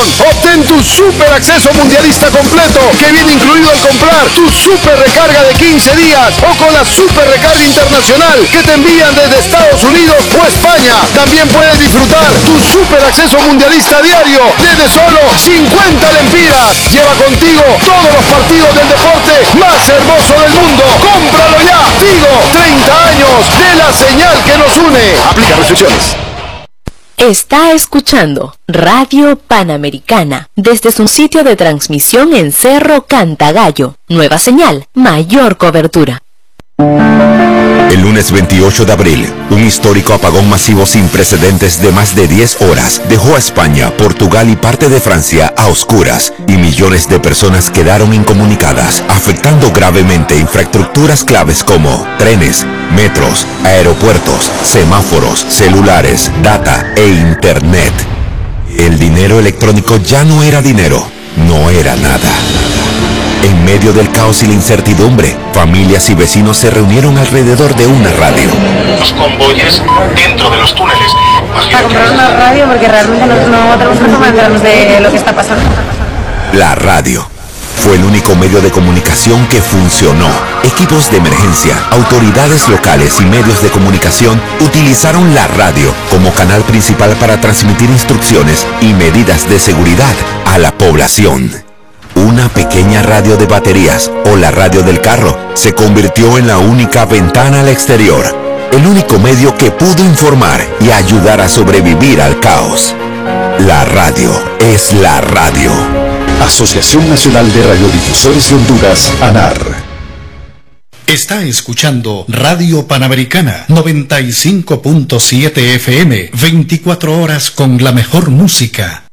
Obtén tu super acceso mundialista completo, que viene incluido al comprar tu super recarga de 15 días o con la super recarga internacional que te envían desde Estados Unidos o España. También puedes disfrutar tu super acceso mundialista diario desde solo 50 lempiras. Lleva contigo todos los partidos del deporte más hermoso del mundo. ¡Cómpralo ya! Tigo, 30 años de la señal que nos une. Aplica restricciones. Está escuchando Radio Panamericana desde su sitio de transmisión en Cerro Cantagallo. Nueva señal, mayor cobertura. El lunes 28 de abril, un histórico apagón masivo sin precedentes de más de 10 horas dejó a España, Portugal y parte de Francia a oscuras y millones de personas quedaron incomunicadas, afectando gravemente infraestructuras claves como trenes, metros, aeropuertos, semáforos, celulares, data e internet. El dinero electrónico ya no era dinero, no era nada. En medio del caos y la incertidumbre, familias y vecinos se reunieron alrededor de una radio. Los convoyes dentro de los túneles. Para comprar una radio porque realmente no tenemos forma de enterarnos de lo que está pasando. La radio fue el único medio de comunicación que funcionó. Equipos de emergencia, autoridades locales y medios de comunicación utilizaron la radio como canal principal para transmitir instrucciones y medidas de seguridad a la población. Una pequeña radio de baterías o la radio del carro se convirtió en la única ventana al exterior, el único medio que pudo informar y ayudar a sobrevivir al caos. La radio es la radio. Asociación Nacional de Radiodifusores de Honduras, ANAR. Está escuchando Radio Panamericana 95.7 FM, 24 horas con la mejor música.